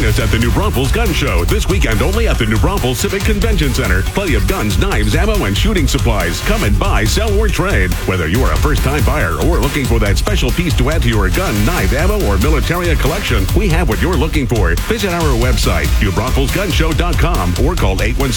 Join us at the New Braunfels Gun Show this weekend only at the New Braunfels Civic Convention Center. Plenty of guns, knives, ammo, and shooting supplies. Come and buy, sell, or trade. Whether you are a first-time buyer or looking for that special piece to add to your gun, knife, ammo, or militaria collection, we have what you're looking for. Visit our website, NewBraunfelsGunShow.com, or call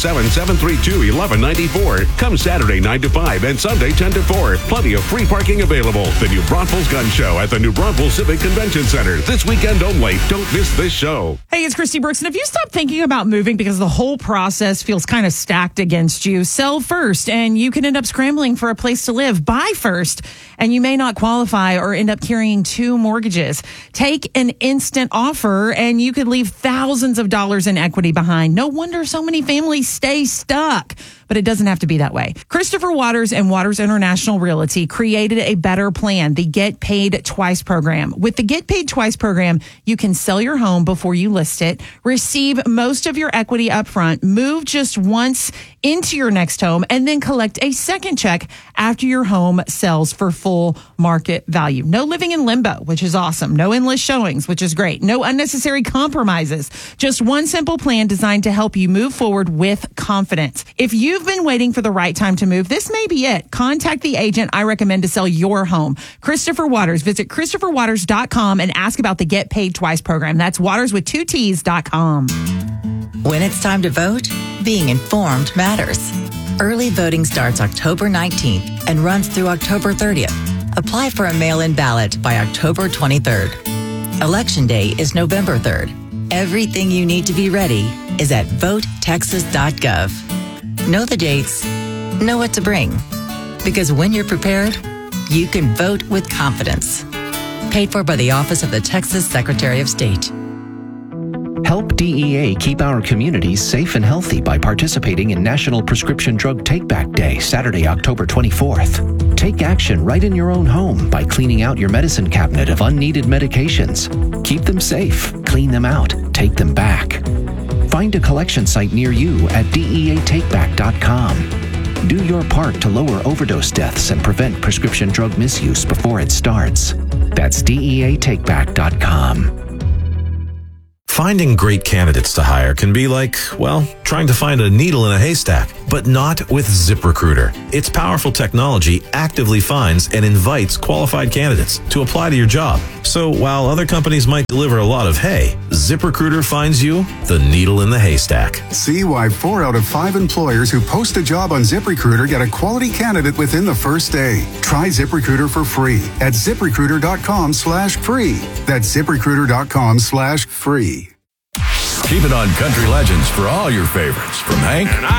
817-732-1194. Come Saturday 9 to 5 and Sunday 10 to 4. Plenty of free parking available. The New Braunfels Gun Show at the New Braunfels Civic Convention Center this weekend only. Don't miss this show. Hey, it's Christy Brooks, and if you stop thinking about moving because the whole process feels kind of stacked against you, sell first, and you can end up scrambling for a place to live. Buy first, and you may not qualify or end up carrying 2 mortgages. Take an instant offer, and you could leave thousands of dollars in equity behind. No wonder so many families stay stuck. But it doesn't have to be that way. Christopher Waters and Waters International Realty created a better plan, the Get Paid Twice program. With the Get Paid Twice program, you can sell your home before you list it, receive most of your equity up front, move just once into your next home, and then collect a second check after your home sells for full market value. No living in limbo, which is awesome. No endless showings, which is great. No unnecessary compromises. Just one simple plan designed to help you move forward with confidence. If you've been waiting for the right time to move, this may be it. Contact the agent I recommend to sell your home, Christopher Waters. Visit ChristopherWaters.com and ask about the Get Paid Twice program. That's Waters with 2 T's.com. When it's time to vote, being informed matters. Early voting starts October 19th and runs through October 30th. Apply for a mail-in ballot by October 23rd. Election day is November 3rd. Everything you need to be ready is at votetexas.gov. Know the dates, know what to bring. Because when you're prepared, you can vote with confidence. Paid for by the Office of the Texas Secretary of State. Help DEA keep our communities safe and healthy by participating in National Prescription Drug Take-Back Day, Saturday, October 24th. Take action right in your own home by cleaning out your medicine cabinet of unneeded medications. Keep them safe, clean them out, take them back. Find a collection site near you at DEATakeback.com. Do your part to lower overdose deaths and prevent prescription drug misuse before it starts. That's DEATakeback.com. Finding great candidates to hire can be like, well, trying to find a needle in a haystack, but not with ZipRecruiter. Its powerful technology actively finds and invites qualified candidates to apply to your job. So while other companies might deliver a lot of hay, ZipRecruiter finds you the needle in the haystack. See why 4 out of 5 employers who post a job on ZipRecruiter get a quality candidate within the first day. Try ZipRecruiter for free at ZipRecruiter.com/free. That's ZipRecruiter.com/free. Keep it on Country Legends for all your favorites, from Hank